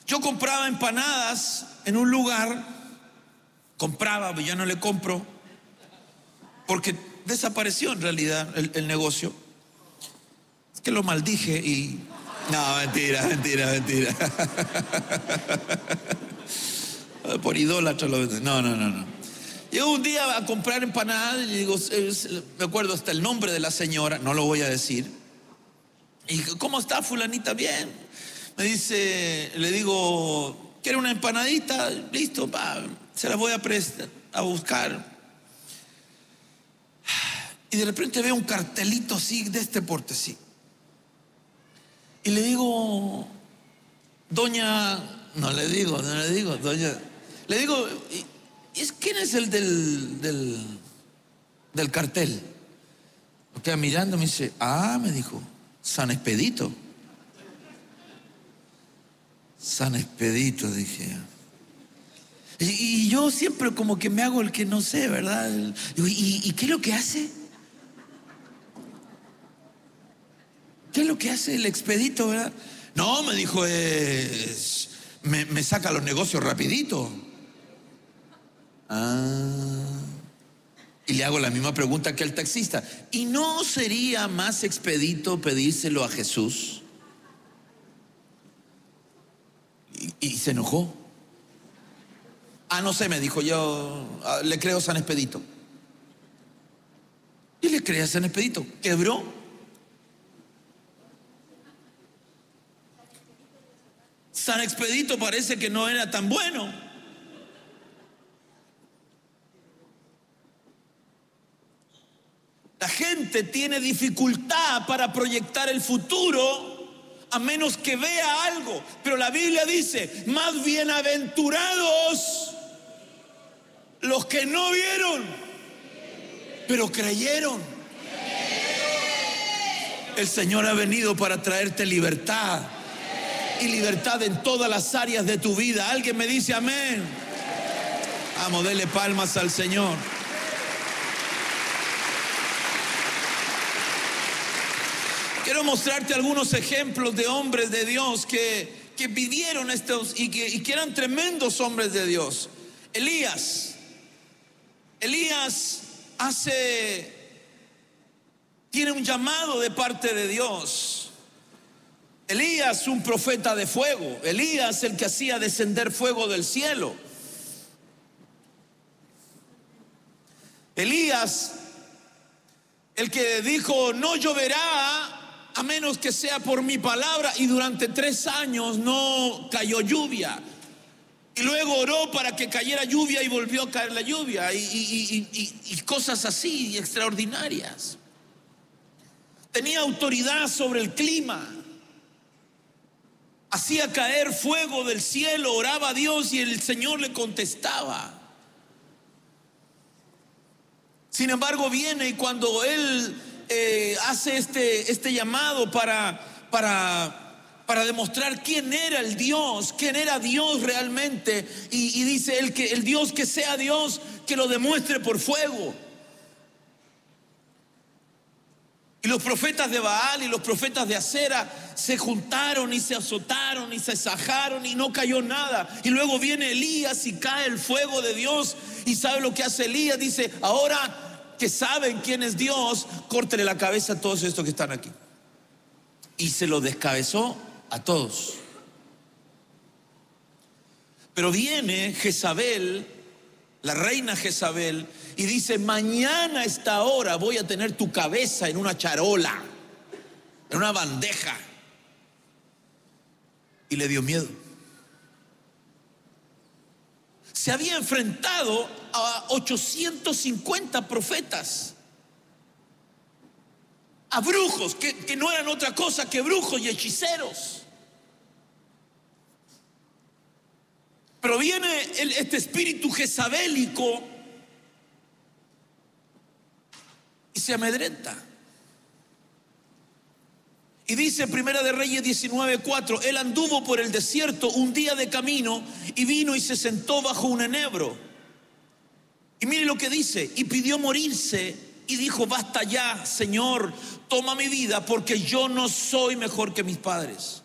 Yo compraba empanadas en un lugar, compraba, ya no le compro, porque desapareció en realidad el negocio. Es que lo maldije y... No, mentira. Por idólatra lo venden. No. Llego un día a comprar empanadas y digo, me acuerdo hasta el nombre de la señora, no lo voy a decir. Y ¿cómo está fulanita? Bien. Me dice, le digo, ¿quiere una empanadita? Listo, se la voy a buscar. Y de repente veo un cartelito así, de este porte, sí. Y le digo, doña, no le digo, doña, le digo, ¿quién es el del cartel? Me queda mirando, me dice, me dijo, San Expedito. San Expedito, dije. Y yo siempre como que me hago el que no sé, ¿verdad? ¿Y qué es lo que hace? ¿Qué es lo que hace el expedito, verdad? No, me dijo, me saca los negocios rapidito. Y le hago la misma pregunta que al taxista. ¿Y no sería más expedito pedírselo a Jesús? Y se enojó. No sé, me dijo, yo le creo a San Expedito. Y le creé a San Expedito. Quebró. San Expedito parece que no era tan bueno. La gente tiene dificultad para proyectar el futuro a menos que vea algo. Pero la Biblia dice, más bienaventurados los que no vieron, pero creyeron. El Señor ha venido para traerte libertad. Y libertad en todas las áreas de tu vida. Alguien me dice amén. Vamos, dele palmas al Señor. Quiero mostrarte algunos ejemplos de hombres de Dios que vivieron estos y que eran tremendos hombres de Dios. Elías tiene un llamado de parte de Dios. Elías, un profeta de fuego. Elías, el que hacía descender fuego del cielo. Elías, el que dijo, no lloverá a menos que sea por mi palabra. Y durante 3 años no cayó lluvia. Y luego oró para que cayera lluvia y volvió a caer la lluvia. Y cosas así extraordinarias. Tenía autoridad sobre el clima. Hacía caer fuego del cielo, oraba a Dios y el Señor le contestaba. Sin embargo, viene y cuando él hace este llamado para demostrar quién era el Dios, quién era Dios realmente, y dice el Dios que sea Dios, que lo demuestre por fuego. Y los profetas de Baal y los profetas de Acera se juntaron y se azotaron y se sajaron y no cayó nada. Y luego viene Elías y cae el fuego de Dios. ¿Y sabe lo que hace Elías? Dice, ahora que saben quién es Dios, córtele la cabeza a todos estos que están aquí. Y se lo descabezó a todos. Pero viene Jezabel, la reina Jezabel, y dice, mañana a esta hora voy a tener tu cabeza en una charola, en una bandeja. Y le dio miedo. Se había enfrentado a 850 profetas, a brujos que no eran otra cosa que brujos y hechiceros. Pero viene este espíritu jezabélico y se amedrenta. Y dice Primera de Reyes 19:4, él anduvo por el desierto un día de camino y vino y se sentó bajo un enebro. Y mire lo que dice, y pidió morirse y dijo, basta ya, Señor, toma mi vida porque yo no soy mejor que mis padres.